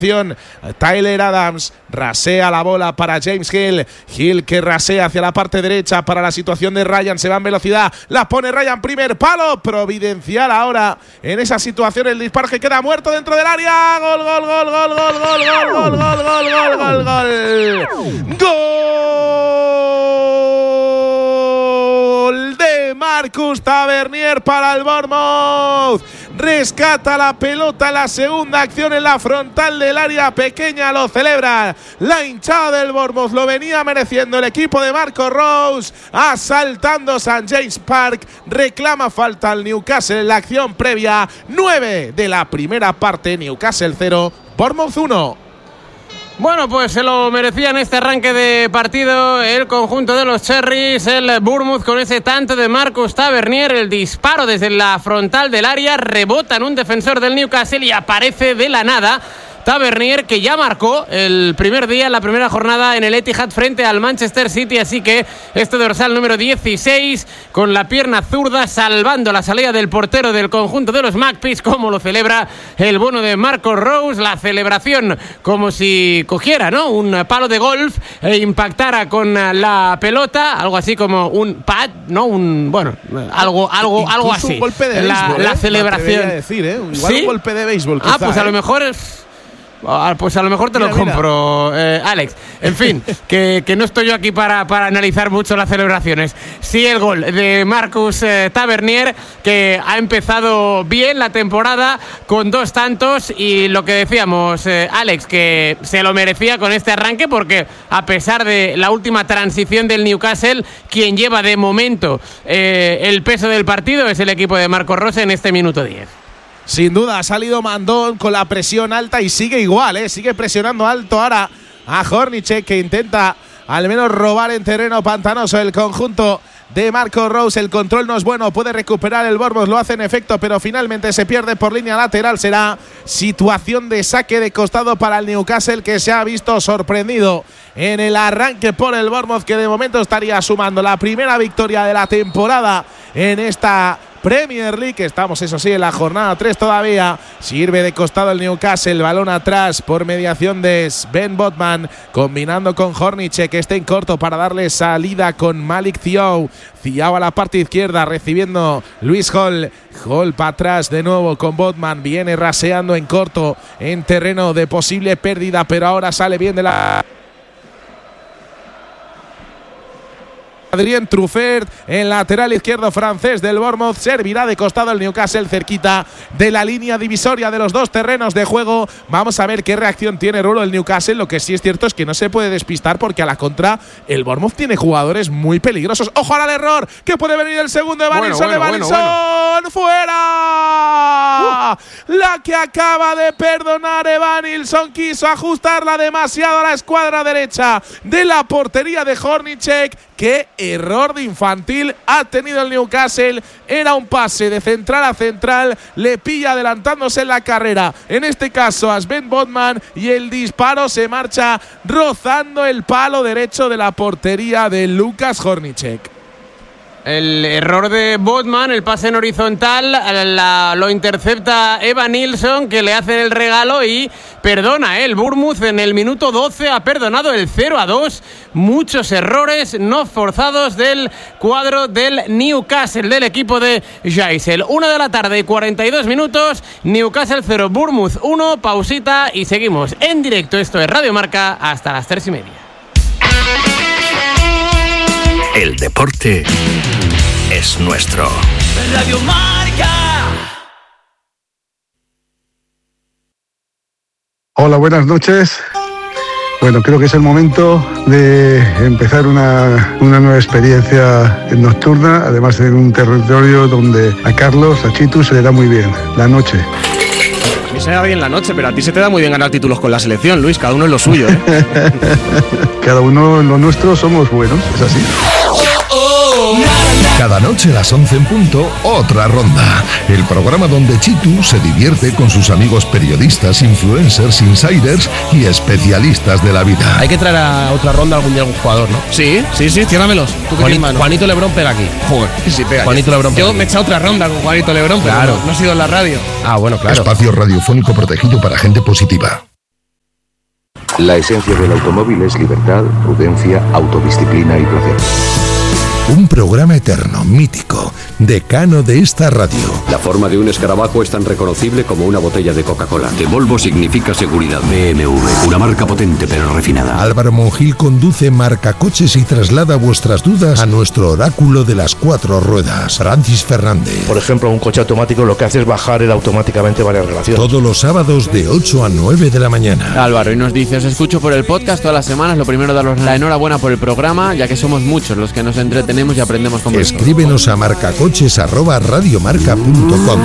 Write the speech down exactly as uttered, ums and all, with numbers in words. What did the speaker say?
Tyler Adams rasea la bola para James Hill. Hill que rasea hacia la parte derecha para la situación de Ryan. Se va en velocidad. La pone Ryan. Primer palo. Providencial ahora en esa situación. El disparo que queda muerto dentro del área. Gol, gol, gol, gol, gol, gol, gol, gol, gol, gol, gol, gol, gol. Gol de Marcus Tavernier para el Bournemouth. Rescata la pelota en la segunda acción en la frontal del área pequeña. Lo celebra la hinchada del Bournemouth. Lo venía mereciendo el equipo de Marco Rose. Asaltando Saint James Park. Reclama falta al Newcastle en la acción previa. nueve de la primera parte. Newcastle cero, Bournemouth uno. Bueno, pues se lo merecía en este arranque de partido el conjunto de los Cherries, el Bournemouth, con ese tanto de Marcus Tavernier. El disparo desde la frontal del área, rebota en un defensor del Newcastle y aparece de la nada Tavernier, que ya marcó el primer día, la primera jornada en el Etihad frente al Manchester City. Así que este dorsal número dieciséis, con la pierna zurda, salvando la salida del portero del conjunto de los Magpies, como lo celebra el bono de Marco Rose. La celebración como si cogiera, ¿no?, un palo de golf e impactara con la pelota, algo así como un pad, ¿no? Un, bueno, algo, algo, algo así. Un golpe de la, béisbol, la ¿eh? celebración. Me decir, ¿eh? Igual, ¿sí? Un golpe de béisbol. Ah, quizá, pues a ¿eh? lo mejor es. Ah, pues a lo mejor te mira, lo compro, eh, Alex. En fin, que, que no estoy yo aquí para, para analizar mucho las celebraciones. Sí, el gol de Marcus eh, Tavernier, que ha empezado bien la temporada con dos tantos, y lo que decíamos, eh, Alex, que se lo merecía con este arranque, porque a pesar de la última transición del Newcastle, quien lleva de momento eh, el peso del partido es el equipo de Marco Rose en este minuto diez. Sin duda ha salido Mandón con la presión alta y sigue igual, ¿eh? Sigue presionando alto ahora a Hornicek, que intenta al menos robar en terreno pantanoso el conjunto de Marco Rose. El control no es bueno, puede recuperar el Bournemouth, lo hace en efecto, pero finalmente se pierde por línea lateral. Será situación de saque de costado para el Newcastle, que se ha visto sorprendido en el arranque por el Bournemouth, que de momento estaría sumando la primera victoria de la temporada en esta Premier League. Estamos, eso sí, en la jornada tres todavía. Sirve de costado el Newcastle, el balón atrás por mediación de Sven Botman, combinando con Hornicek, que está en corto para darle salida con Malik Thiaw. Thiaw a la parte izquierda, recibiendo Luis Hall. Hall para atrás de nuevo con Botman, viene raseando en corto en terreno de posible pérdida, pero ahora sale bien de la... Adrien Truffert, el lateral izquierdo francés del Bournemouth, servirá de costado el Newcastle, cerquita de la línea divisoria de los dos terrenos de juego. Vamos a ver qué reacción tiene Rulo el Newcastle. Lo que sí es cierto es que no se puede despistar, porque a la contra el Bournemouth tiene jugadores muy peligrosos. ¡Ojo al error! Que puede venir el segundo de Evanilson. Bueno, bueno, Evanilson, bueno, bueno. ¡Fuera! Uh. La que acaba de perdonar Evanilson, quiso ajustarla demasiado a la escuadra derecha de la portería de Hornicek. ¡Qué error de infantil ha tenido el Newcastle! Era un pase de central a central, le pilla adelantándose en la carrera, en este caso a Sven Botman, y el disparo se marcha rozando el palo derecho de la portería de Lukas Hornicek. El error de Botman, el pase en horizontal, la, lo intercepta Evanilson, que le hace el regalo y perdona, ¿eh? El Bournemouth en el minuto doce ha perdonado el cero a dos. Muchos errores no forzados del cuadro del Newcastle, del equipo de Jaisel. Una de la tarde y cuarenta y dos minutos, Newcastle cero, Bournemouth uno, pausita y seguimos en directo. Esto es Radio Marca hasta las tres y media. El deporte es nuestro. Radio Marca. Hola, buenas noches. Bueno, creo que es el momento de empezar una, una nueva experiencia nocturna, además en un territorio donde a Carlos, a Chitu, se le da muy bien la noche. A mí se me da bien la noche, pero a ti se te da muy bien ganar títulos con la selección, Luis. Cada uno en lo suyo, ¿eh? Cada uno en lo nuestro somos buenos, es así. Cada noche a las once en punto, otra ronda. El programa donde Chitu se divierte con sus amigos periodistas, influencers, insiders y especialistas de la vida. Hay que traer a otra ronda algún día algún jugador, ¿no? Sí, sí, sí, ciérramelos. Juanito, Juanito Lebrón pega aquí. Joder, sí, pega. Juanito Lebrón pega Yo aquí. me he echado otra ronda con Juanito Lebrón, pero claro. no, no ha sido en la radio. Ah, bueno, claro. Espacio radiofónico protegido para gente positiva. La esencia del automóvil es libertad, prudencia, autodisciplina y placer. Un programa eterno, mítico, decano de esta radio. La forma de un escarabajo es tan reconocible como una botella de Coca-Cola. De Volvo significa seguridad. B M W, una marca potente pero refinada. Álvaro Monjil conduce Marcacoches y traslada vuestras dudas a nuestro oráculo de las cuatro ruedas, Francis Fernández. Por ejemplo, un coche automático lo que hace es bajar él automáticamente varias relaciones. Todos los sábados de ocho a nueve de la mañana. Álvaro, y nos dice, os escucho por el podcast todas las semanas. Lo primero, daros la enhorabuena por el programa, ya que somos muchos los que nos entretenemos y aprendemos con vosotros. Escríbenos a marcacoches arroba radiomarca punto com.